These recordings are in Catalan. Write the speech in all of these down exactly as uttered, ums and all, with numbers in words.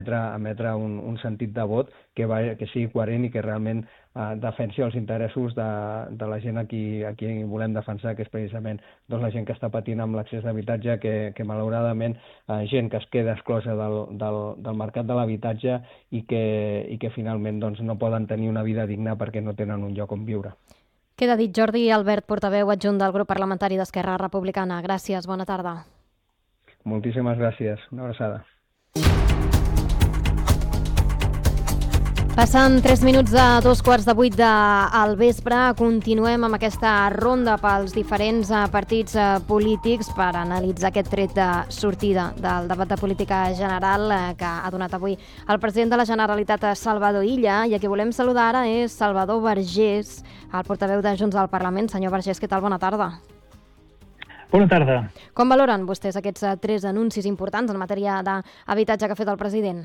emetre un, un sentit de vot que, va, que sigui coherent i que realment eh, defensi els interessos de, de la gent a qui, a qui volem defensar, que és precisament doncs, la gent que està patint amb l'accés d'habitatge, que, que malauradament eh, gent que es queda exclosa del, del, del mercat de l'habitatge i que, i que finalment doncs, no poden tenir una vida digna perquè no tenen un lloc on viure. Queda dit. Jordi Albert, portaveu adjunt del grup parlamentari d'Esquerra Republicana. Gràcies, bona tarda. Moltíssimes gràcies, una abraçada. Passen tres minuts de dos quarts de vuit del vespre. Continuem amb aquesta ronda pels diferents partits polítics per analitzar aquest tret de sortida del debat de política general que ha donat avui el president de la Generalitat, Salvador Illa, i a qui volem saludar ara és Salvador Vergés, el portaveu de Junts al Parlament. Senyor Vergés, què tal? Bona tarda. Bona tarda. Com valoren vostès aquests tres anuncis importants en matèria d'habitatge que ha fet el president?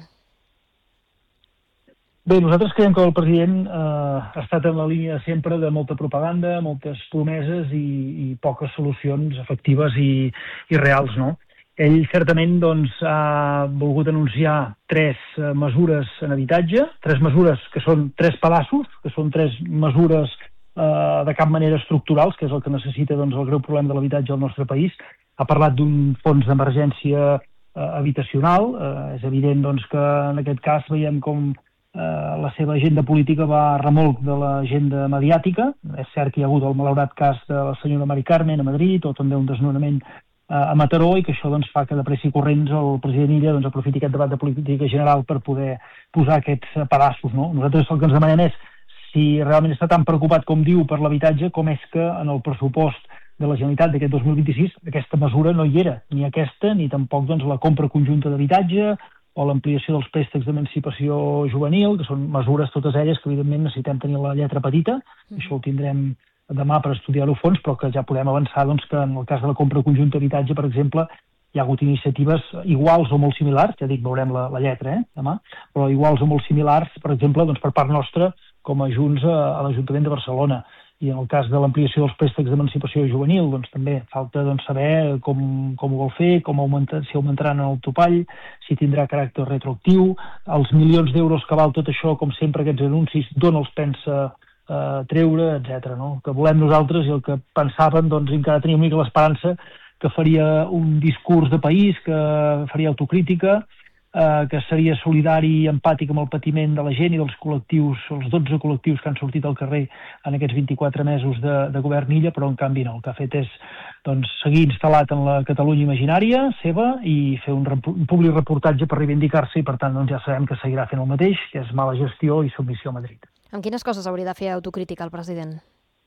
Bé, nosaltres creiem que el president eh, ha estat en la línia sempre de molta propaganda, moltes promeses i, i poques solucions efectives i, i reals, no? Ell certament doncs, ha volgut anunciar tres eh, mesures en habitatge, tres mesures que són tres pedaços, que són tres mesures eh, de cap manera estructurals, que és el que necessita doncs, el greu problema de l'habitatge al nostre país. Ha parlat d'un fons d'emergència eh, habitacional. Eh, és evident doncs, que en aquest cas veiem com Uh, la seva agenda política va a remolc de l'agenda mediàtica. És cert que hi ha hagut el malaurat cas de la senyora Mari Carmen a Madrid, o també un desnonament uh, a Mataró, i que això doncs, fa que de pressa i corrents el president Illa doncs, aprofiti aquest debat de política general per poder posar aquests pedaços. No? Nosaltres el que ens demanem és si realment està tan preocupat com diu per l'habitatge, com és que en el pressupost de la Generalitat d'aquest dos mil vint-i-sis aquesta mesura no hi era, ni aquesta, ni tampoc doncs, la compra conjunta d'habitatge, o l'ampliació dels préstecs d'emancipació juvenil, que són mesures totes elles que evidentment necessitem tenir la lletra petita. Mm. Això ho tindrem demà per estudiar-ho a fons, però que ja podem avançar doncs, que en el cas de la compra conjunta d'habitatge, per exemple, hi ha hagut iniciatives iguals o molt similars, ja dic, veurem la, la lletra eh, demà, però iguals o molt similars, per exemple, doncs, per part nostra, com a Junts a, a l'Ajuntament de Barcelona. I en el cas de l'ampliació dels préstecs d'emancipació juvenil, doncs també falta doncs, saber com, com ho vol fer, com augmentar, si augmentaran el topall, si tindrà caràcter retroactiu, els milions d'euros que val tot això, com sempre aquests anuncis, d'on els pensa eh, treure, etcètera. No? Que volem nosaltres i el que pensàvem, doncs encara teníem una mica l'esperança que faria un discurs de país, que faria autocrítica, eh, que seria solidari i empàtic amb el patiment de la gent i dels col·lectius, els dotze col·lectius que han sortit al carrer en aquests vint-i-quatre mesos de, de govern Illa, però en canvi no. El que ha fet és doncs, seguir instal·lat en la Catalunya imaginària seva i fer un, rep un públic reportatge per reivindicar-se i per tant doncs, ja sabem que seguirà fent el mateix, que és mala gestió i submissió a Madrid. Amb quines coses hauria de fer autocrítica el president?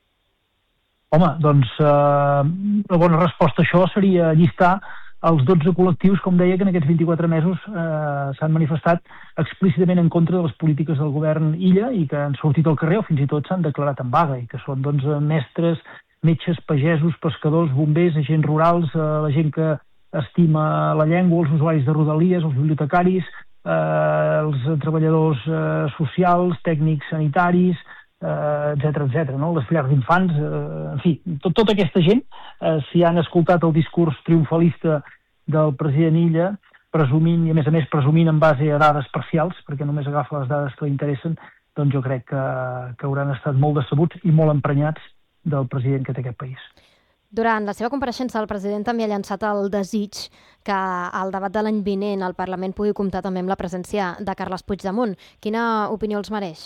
Home, doncs eh, una bona resposta a això seria llistar els dotze col·lectius, com deia, que en aquests vint-i-quatre mesos eh, s'han manifestat explícitament en contra de les polítiques del govern Illa i que han sortit al carrer o fins i tot s'han declarat en vaga i que són doncs, mestres, metges, pagesos, pescadors, bombers, agents rurals, eh, la gent que estima la llengua, els usuaris de Rodalies, els bibliotecaris, eh, els treballadors eh, socials, tècnics sanitaris, Uh, etcètera, etcètera, no? Les llars d'infants, uh, en fi, tot, tota aquesta gent, uh, si han escoltat el discurs triomfalista del president Illa, presumint, i a més a més presumint en base a dades parcials, perquè només agafa les dades que li interessen, doncs jo crec que, que hauran estat molt decebuts i molt emprenyats del president que té aquest país. Durant la seva compareixença, el president també ha llançat el desig que al debat de l'any vinent el Parlament pugui comptar també amb la presència de Carles Puigdemont. Quina opinió els mereix?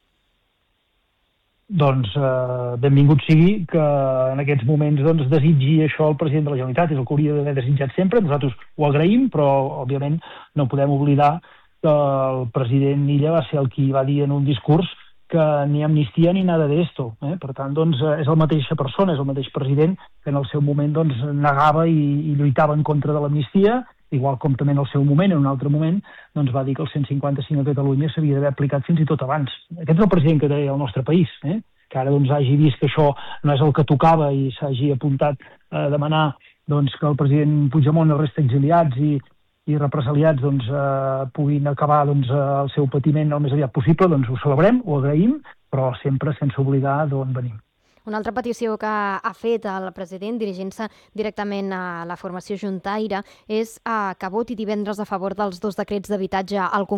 Doncs eh, benvingut sigui que en aquests moments doncs, desitgi això el president de la Generalitat, és el que hauria d'haver desitjat sempre, nosaltres ho agraïm, però òbviament no podem oblidar que el president Illa va ser el qui va dir en un discurs que ni amnistia ni nada d'esto, eh? Per tant, doncs, és la mateixa persona, és el mateix president que en el seu moment doncs, negava i, i lluitava en contra de l'amnistia, igual com també en el seu moment, en un altre moment, doncs va dir que el cent cinquanta-cinc a Catalunya s'havia d'haver aplicat fins i tot abans. Aquest és el president que té el nostre país, eh? Que ara doncs, hagi vist que això no és el que tocava i s'hagi apuntat a demanar doncs, que el president Puigdemont el resta exiliats i, i represaliats doncs, eh, puguin acabar doncs, el seu patiment el més aviat possible, doncs ho celebrem, ho agraïm, però sempre sense oblidar d'on venim. Una altra petició que ha fet el president, dirigint-se directament a la formació juntaire, és que voti divendres a favor dels dos decrets d'habitatge al Congrés